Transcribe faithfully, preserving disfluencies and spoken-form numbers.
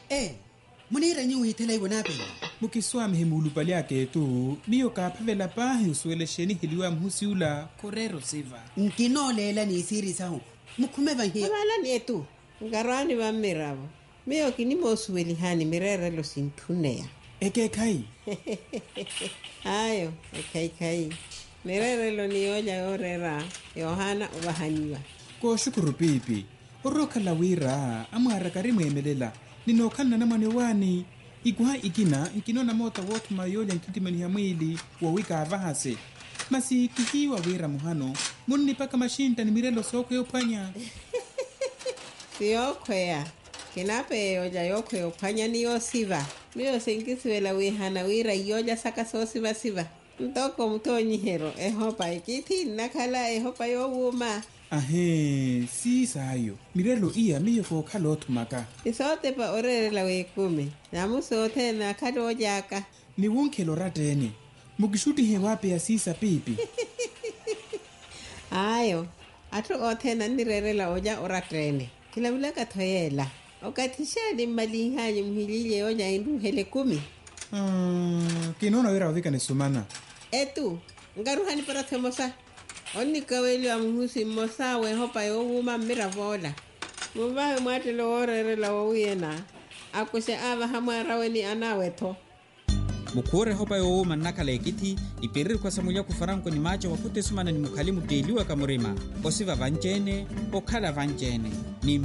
Eh, munira nyu hitela ibona pele. Mukiswami himulupali yake tu, miyo kapavela pahi usuelesheni hiliwa mhusiula korero siva. Nkinolela ni siri sahu. Mukumeva hii. Abala ni etu. Ngarani wa mirabo. Miyo kinimo usueli hani mirere lo sintunea. Eke kai. Ayo, ekai kai. Mirere lo ni oja orera. Yohana ubahaniwa. Ko shukuru pipi. Oroka la wira, amara karimu emelela. Ninokana na manewani. Ikuha ikina, nkinona mota wotu mayoja nkitimani ya mwili, wawika avahase. Masi kihiwa wira muhano, muni paka mashinta ni mirelo soko yopanya. Siyokwea. Kinape yoja yokwe yopanya ni yosiva. Miyo singisiwela wihana wira yoja saka so siva siva. Ntoko mtonyi hero, ehopa ikiti nakala ehopa yowuma. Ahe, si sayo. Mirelo iya miyo ko kalotu maka. Isote pa orere la wekume. Namu sote na kado jaka. Ni wonkelo ratene. Mukishuti hewape ya sisa pipi. Ayo. Ato ote na nirere la oja oratene. Kila wila katoyela. Okatisha ni malihanyi mhilile oja indu hele kumi. Ah, kinona wira wavika ni sumana. Etu. Ngaruhani para temosa. Oni kaweli wa mhusi mosa we hopa yowuma miravola. Mubahe mwate lo orere la wawiyena. Akuse ava hamarawe ni anaweto. Mukure hopa yowuma nakala ekiti. Iperiri kwa samulia kufaranko ni macho wakute sumana ni mukalimu deliwa kamurima. Osiva vanjene, okala vanjene. Ni